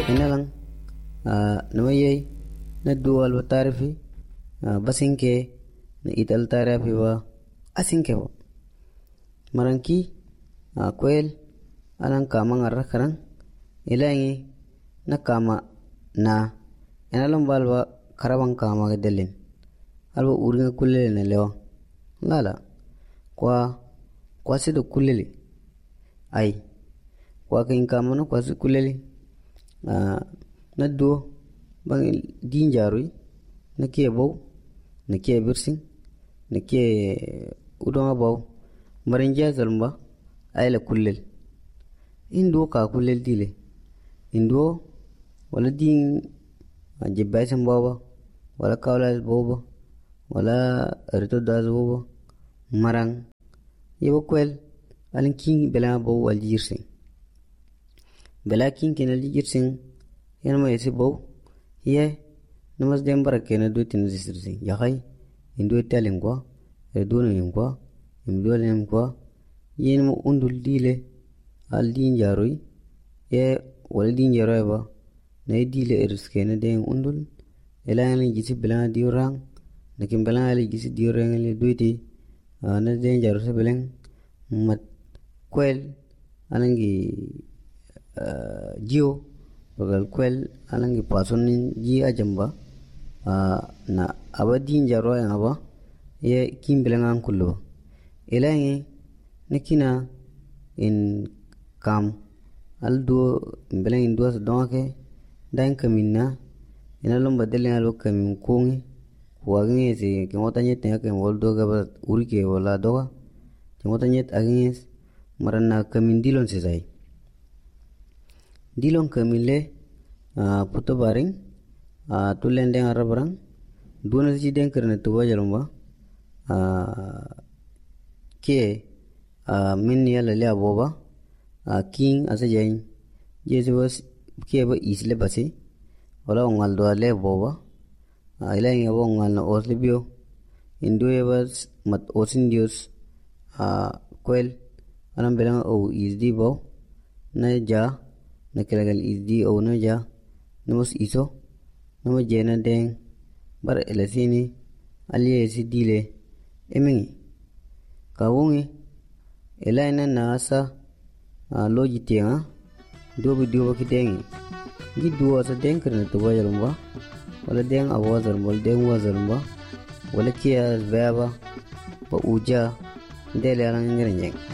inalang namayay na dual wa tarifi basinke na ital tarifi wa asinke wa maranki kwel alang kama ngarakaran ilangi na kama na enalam balwa karabang kama gedelin alwa uringa kulele na lewa lala kwa sido kulele ai kwa kin kama no kwa sido kulele na duo bang dinjarui na kie bau na kie birsing na kie udonga bau marinja zalmba ayla kulel indo ka kulel dile indo wala din jibbai san baba wala kawla baba wala rito daz baba marang yebo kwel alin king bela bau wal jirsing bela king kenal jirsing yana ma yesi bau ye namas dem barake na do tin zisirsi yakai indo talen kwa do no kwa imdo len kwa yen mo undul dile al din jaroi ye wala din jaroi ba na dile eriske na den undul elani gisi bela diurang nakin bela ali gisi diurang le doiti na den jaro se belen mat kwel alangi jio bagal kwel alangi pasonin ji ajamba na abadin jaro ya aba ye kimbelangan kullo elani nakina in kam aldo belang indua sedongake dan kamina ina lomba dele alo kamin kongi kuaginge se kemotanye tenya ke moldo gaba urike wala doga kemotanye aginge marana kamin dilon se sai dilon kamile puto baring tulende arabrang duna si den karne to wajalomba ke min yala le aboba king asa jain jesus ke ba isle basi wala ngal do le boba ila ngi bo ngal na osle bio indo yebas mat osin dios kwel anam belang o isdi bo na ja na kelagal isdi o na ja namos iso namo jena den bar elasini aliye si dile emengi kawungi elaina na asa loji tenga dobi doba kidengi gi duwa sa den karna to wajalumba wala den awazar mol den wazarumba wala kiya baba ba uja dele alang ngrenjeng